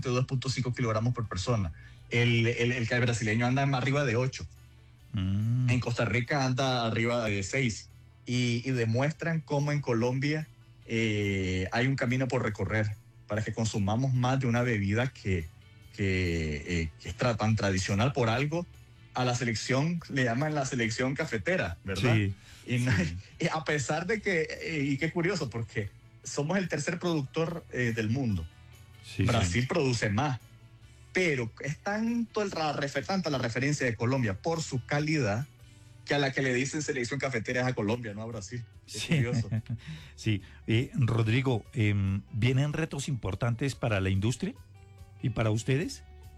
aproximadamente 2.5 kilogramos por persona. El brasileño anda más arriba de 8. En Costa Rica anda arriba de 6. Y demuestran cómo en Colombia hay un camino por recorrer para que consumamos más de una bebida que es tan tradicional por algo. A la selección le llaman la selección cafetera, ¿verdad? Sí. Y a pesar de que, y qué curioso, porque somos el tercer productor del mundo. Sí, Brasil produce más, pero es tanta la referencia de Colombia por su calidad que a la que le dicen selección cafetera es a Colombia, no a Brasil. Es curioso. Sí. Rodrigo, ¿vienen retos importantes para la industria y para ustedes?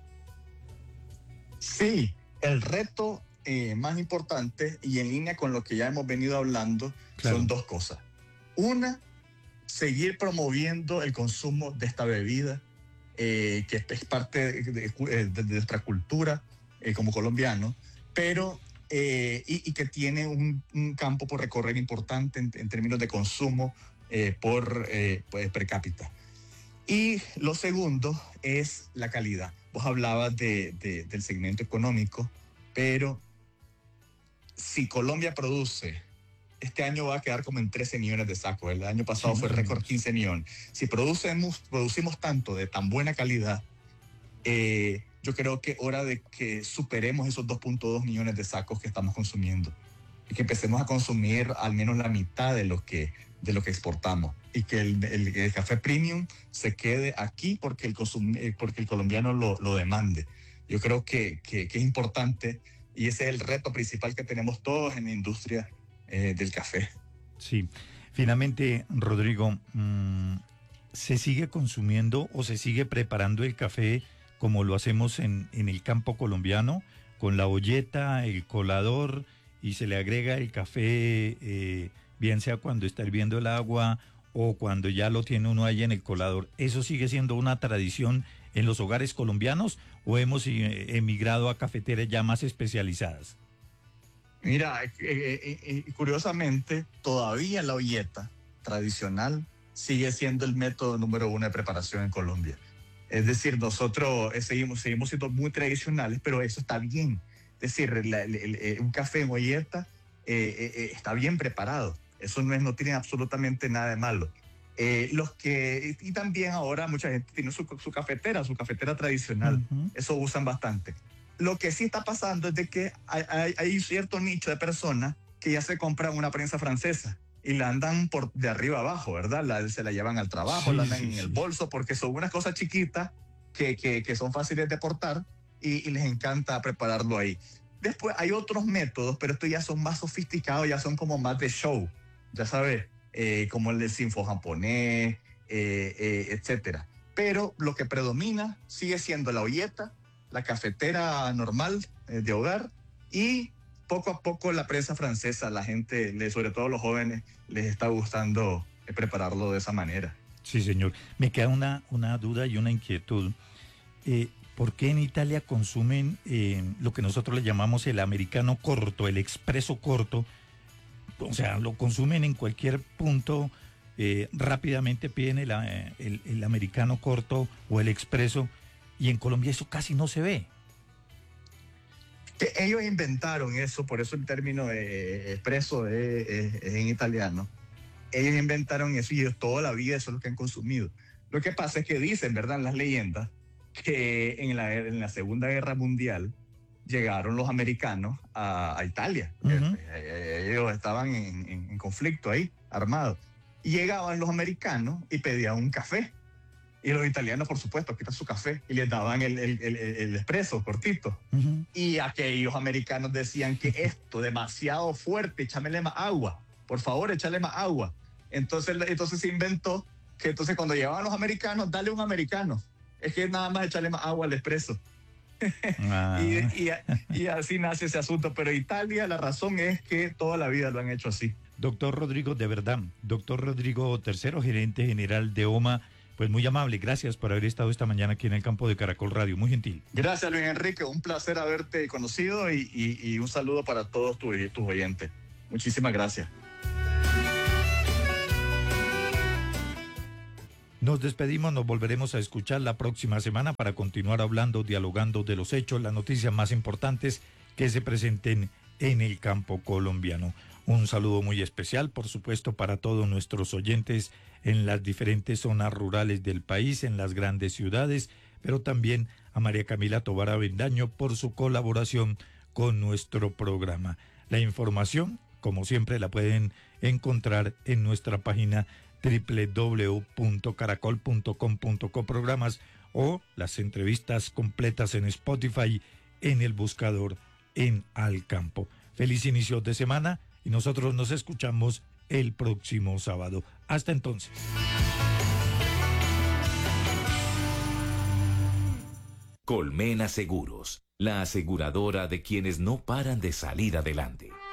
Sí, el reto más importante y en línea con lo que ya hemos venido hablando, claro, son dos cosas. Una, seguir promoviendo el consumo de esta bebida, que es parte de nuestra cultura como colombianos, pero y que tiene un campo por recorrer importante en términos de consumo per cápita. Y lo segundo es la calidad. Vos hablabas del segmento económico, pero si Colombia produce, este año va a quedar como en 13 millones de sacos. El año pasado fue récord 15 millones. Si producimos tanto de tan buena calidad, yo creo que es hora de que superemos esos 2.2 millones de sacos que estamos consumiendo y que empecemos a consumir al menos la mitad de lo que exportamos y que el café premium se quede aquí porque el colombiano lo demande. Yo creo que es importante y ese es el reto principal que tenemos todos en la industria del café. Sí, finalmente, Rodrigo, ¿se sigue consumiendo o se sigue preparando el café como lo hacemos en el campo colombiano, con la olleta, el colador, y se le agrega el café, bien sea cuando está hirviendo el agua o cuando ya lo tiene uno ahí en el colador? ¿Eso sigue siendo una tradición en los hogares colombianos o hemos emigrado a cafeteras ya más especializadas? Mira, curiosamente, todavía la olleta tradicional sigue siendo el método número 1 de preparación en Colombia. Es decir, nosotros seguimos siendo muy tradicionales, pero eso está bien. Es decir, un café en olleta está bien preparado. Eso no tiene absolutamente nada de malo. Y también ahora mucha gente tiene su cafetera tradicional. Uh-huh. Eso usan bastante. Lo que sí está pasando es de que hay cierto nicho de personas que ya se compran una prensa francesa y la andan por de arriba abajo, ¿verdad? Se la llevan al trabajo, la andan en el bolso, porque son unas cosas chiquitas que son fáciles de portar y les encanta prepararlo ahí. Después hay otros métodos, pero estos ya son más sofisticados, ya son como más de show, ya sabes, como el del sinfo japonés, etcétera. Pero lo que predomina sigue siendo la olleta, la cafetera normal de hogar y poco a poco la prensa francesa. La gente, sobre todo los jóvenes, les está gustando prepararlo de esa manera. Sí, señor. Me queda una duda y una inquietud. ¿Por qué en Italia consumen lo que nosotros le llamamos el americano corto, el expreso corto? O sea, lo consumen en cualquier punto, rápidamente piden el americano corto o el expreso, y en Colombia eso casi no se ve. Que ellos inventaron eso, por eso el término de expreso es en italiano. Ellos inventaron eso y ellos toda la vida eso es lo que han consumido. Lo que pasa es que dicen, ¿verdad?, en las leyendas, que en la Segunda Guerra Mundial llegaron los americanos a Italia. Uh-huh. Ellos estaban en conflicto ahí, armados. Y llegaban los americanos y pedían un café. Y los italianos, por supuesto, quitan su café y les daban el expreso cortito. Uh-huh. Y aquellos americanos decían que esto demasiado fuerte, échamele más agua. Por favor, échale más agua. Entonces se inventó que entonces cuando llegaban los americanos, dale un americano. Es que nada más echarle más agua al expreso. Y así nace ese asunto. Pero Italia, la razón es que toda la vida lo han hecho así. Doctor Rodrigo, de verdad, doctor Rodrigo III, gerente general de OMA, pues muy amable, gracias por haber estado esta mañana aquí en el campo de Caracol Radio, muy gentil. Gracias, Luis Enrique, un placer haberte conocido y un saludo para todos tus oyentes. Muchísimas gracias. Nos despedimos, nos volveremos a escuchar la próxima semana para continuar hablando, dialogando de los hechos, las noticias más importantes que se presenten en el campo colombiano. Un saludo muy especial, por supuesto, para todos nuestros oyentes en las diferentes zonas rurales del país, en las grandes ciudades, pero también a María Camila Tobar Avendaño por su colaboración con nuestro programa. La información, como siempre, la pueden encontrar en nuestra página www.caracol.com.co programas o las entrevistas completas en Spotify en el buscador en Al Campo. Feliz inicio de semana y nosotros nos escuchamos el próximo sábado. Hasta entonces. Colmena Seguros, la aseguradora de quienes no paran de salir adelante.